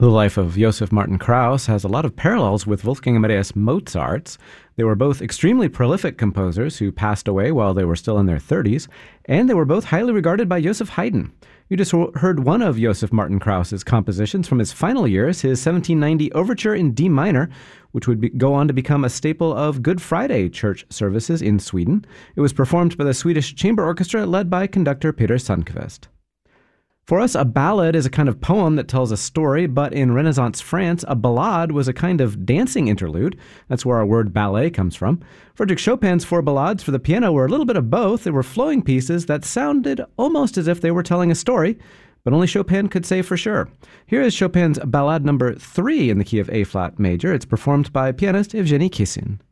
The life of Joseph Martin Krauss has a lot of parallels with Wolfgang Amadeus Mozart's. They were both extremely prolific composers who passed away while they were still in their 30s, and they were both highly regarded by Joseph Haydn. You just heard one of Joseph Martin Krauss's compositions from his final years, his 1790 Overture in D minor, which would go on to become a staple of Good Friday church services in Sweden. It was performed by the Swedish Chamber Orchestra led by conductor Peter Sundqvist. For us, a ballad is a kind of poem that tells a story, but in Renaissance France, a ballade was a kind of dancing interlude. That's where our word ballet comes from. Frédéric Chopin's four ballades for the piano were a little bit of both. They were flowing pieces that sounded almost as if they were telling a story, but only Chopin could say for sure. Here is Chopin's Ballade number 3 in the key of A-flat major. It's performed by pianist Evgeny Kissin.